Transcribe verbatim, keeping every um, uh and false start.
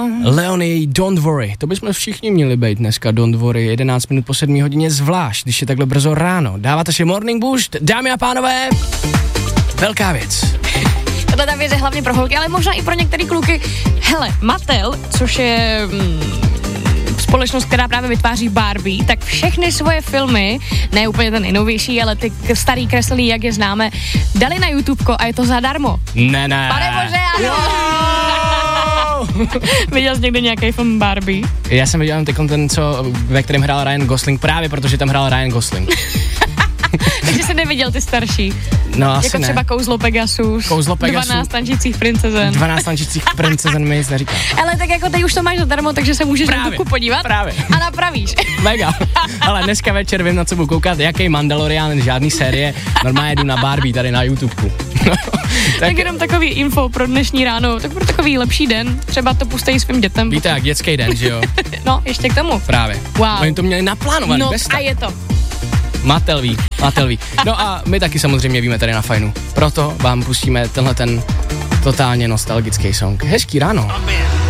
Leonie, Don't Worry. To bychom všichni měli být dneska, Don't Worry. jedenáct minut po sedmé hodině zvlášť, když je takhle brzo ráno. Dáváte si Morning Boost, dámy a pánové. Velká věc. Tato ta věc je hlavně pro holky, ale možná i pro některé kluky. Hele, Mattel, což je mm, společnost, která právě vytváří Barbie, tak všechny svoje filmy, ne úplně ten nejnovější, ale ty starý kreslený, jak je známe, dali na YouTubeko a je to zadarmo. Ne, ne. Pane bože, ano. Viděl jsi někdy nějaký film Barbie? Já jsem viděl teď ten, co, ve kterém hrál Ryan Gosling, právě protože tam hrál Ryan Gosling. Takže jsi neviděl ty starší. No asi jako ne. třeba Kouzlo Pegasus, Kouzlo Pegasus. dvanáct tančících princezen. dvanáct tančících princezen mi nic neříká. Ale tak jako ty už to máš zadarmo, takže se můžeš na YouTube podívat právě. a napravíš. Mega. Ale dneska večer vím, na co budu koukat, jaký Mandalorian, žádný série, normálně jdu na Barbie tady na YouTubeku. No, tak, tak jenom takový info pro dnešní ráno, tak pro takový lepší den, třeba to pustej svým dětem. Víte, jak dětský den, že jo? No, ještě k tomu. Právě. Wow. Oni to měli naplánovaný, no, bez tak. A je to. Mattel ví, Mattel ví. No a my taky samozřejmě víme tady na Fajnu. Proto vám pustíme tenhle ten totálně nostalgický song. Hezký ráno.